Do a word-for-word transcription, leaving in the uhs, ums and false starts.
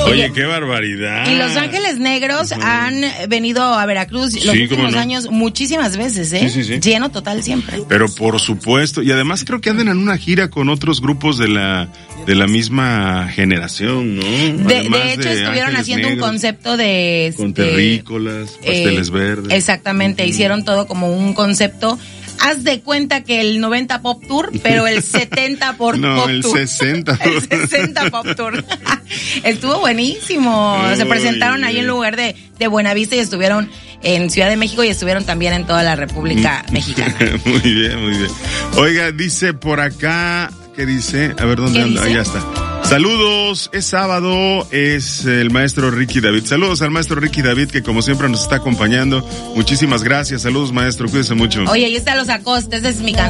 Oye, Oye, qué barbaridad. Y Los Ángeles Negros uh-huh. han venido a Veracruz los sí, últimos no. años muchísimas veces, ¿eh? Sí, sí, sí. Lleno total siempre. Pero por supuesto, y además creo que andan en una gira con otros grupos de la de la misma generación, ¿no? De, de hecho, de estuvieron haciendo Negros, un concepto de... Con terrícolas, eh, pasteles verdes. Exactamente, uh-huh. hicieron todo como un concepto. Haz de cuenta que el noventa Pop Tour, pero el setenta por no, Pop el Tour. sesenta. El sesenta Pop Tour. Estuvo buenísimo. Oh, Se presentaron ahí en lugar de, de Buenavista y estuvieron en Ciudad de México y estuvieron también en toda la República Mexicana. Muy bien, muy bien. Oiga, dice por acá, ¿qué dice? A ver, ¿dónde anda? Ah, ya está. Saludos, es sábado, es el maestro Ricky David. Saludos al maestro Ricky David, que como siempre nos está acompañando. Muchísimas gracias, saludos maestro, cuídese mucho. Oye, ahí está Los Acosta, esa es mi canción.